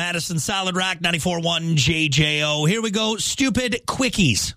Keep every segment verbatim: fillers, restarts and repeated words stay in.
Madison, Solid Rock, ninety-four point one J J O. Here we go. Stupid quickies.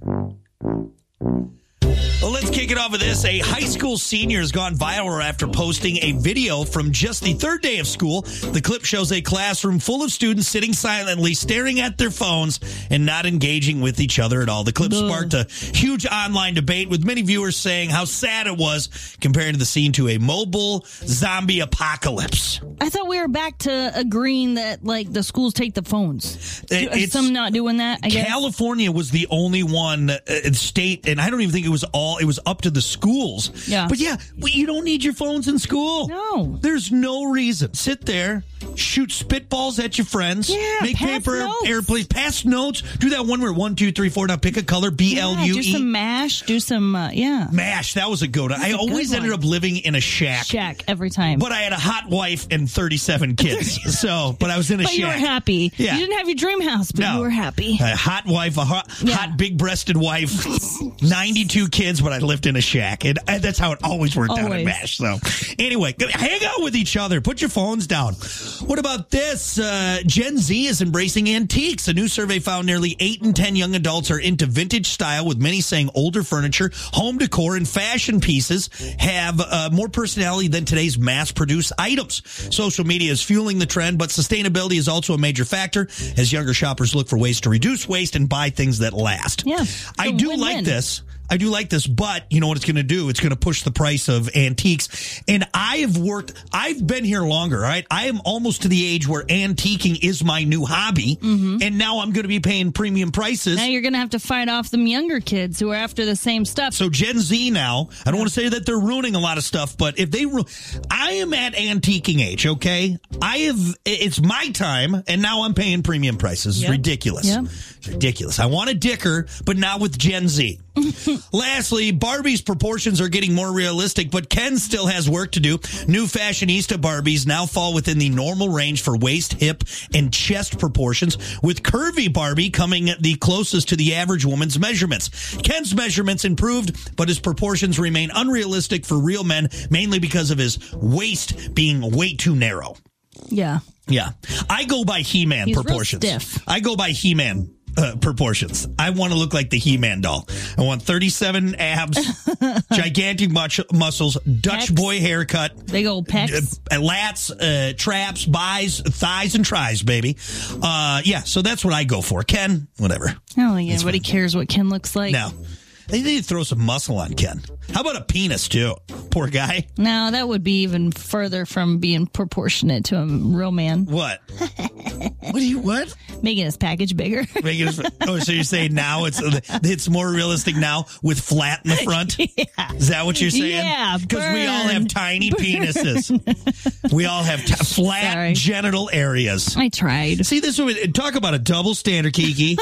Well, let's kick it off with this. A high school senior has gone viral after posting a video from just the third day of school. The clip shows a classroom full of students sitting silently, staring at their phones, and not engaging with each other at all. The clip Ugh. sparked a huge online debate, with many viewers saying how sad it was, comparing the scene to a mobile zombie apocalypse. I thought we were back to agreeing that, like, the schools take the phones. It's, some not doing that, I guess? California was the only one uh, state, and I don't even think it was all, it was up to the schools. Yeah. But yeah, you don't need your phones in school. No. There's no reason. Sit there, shoot spitballs at your friends, yeah, make paper notes. airplanes, pass notes, do that one where one, two, three, four, now pick a color, B L U E. Yeah, do some MASH, do some, uh, yeah. MASH, that was a good one. I always good ended one. up living in a shack. Shack every time. But I had a hot wife and thirty-seven kids. so, but I was in a but shack. you were happy. Yeah. You didn't have your dream house, but no. you were happy. A hot wife, a hot, Yeah. hot big-breasted wife, ninety-two kids, but I lived in a shack. And that's how it always worked always. out at MASH. So, anyway, hang out with each other. Put your phones down. What about this? Uh, Gen Z is embracing antiques. A new survey found nearly eight in ten young adults are into vintage style, with many saying older furniture, home decor, and fashion pieces have uh, more personality than today's mass-produced items. Social media is fueling the trend, but sustainability is also a major factor as younger shoppers look for ways to reduce waste and buy things that last. Yeah, I do win-win. like this. I do like this, but you know what it's going to do? It's going to push the price of antiques. And I have worked, I've been here longer, right? I am almost to the age where antiquing is my new hobby. Mm-hmm. And now I'm going to be paying premium prices. Now you're going to have to fight off them younger kids who are after the same stuff. So Gen Z now, I don't want to say that they're ruining a lot of stuff, but if they, ru- I am at antiquing age, okay? I have, it's my time, and now I'm paying premium prices. It's yep. ridiculous. Yep. It's ridiculous. I want a dicker, but not with Gen Z. Lastly, Barbie's proportions are getting more realistic, but Ken still has work to do. New fashionista Barbies now fall within the normal range for waist, hip, and chest proportions, with curvy Barbie coming the closest to the average woman's measurements. Ken's measurements improved, but his proportions remain unrealistic for real men, mainly because of his waist being way too narrow. Yeah. Yeah. I go by He-Man He's proportions. real stiff. I go by He-Man Uh, proportions. I want to look like the He-Man doll. I want thirty-seven abs, gigantic much muscles, Dutch Pecs. boy haircut, Big old pecs. uh, lats, uh, traps, buys, thighs, and tries, baby. Uh, yeah, so that's what I go for. Ken, whatever. I don't think anybody cares what Ken looks like. No. They need to throw some muscle on Ken. How about a penis, too? Poor guy. No, that would be even further from being proportionate to a real man. What? What do you, what? Making his package bigger. Making his, oh, so you're saying now it's it's more realistic now with flat in the front? Yeah. Is that what you're saying? Yeah, because we all have tiny burn. penises. We all have t- flat Sorry. genital areas. I tried. See, this would talk about a double standard, Kiki.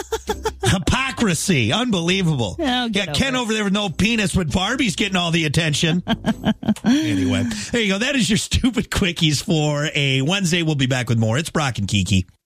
Hypocrisy. Unbelievable. Oh, yeah, over Ken it. over there with no penis, but Barbie's getting all the attention. Anyway, there you go. That is your stupid quickies for a Wednesday. We'll be back with more. It's Brock and Kiki.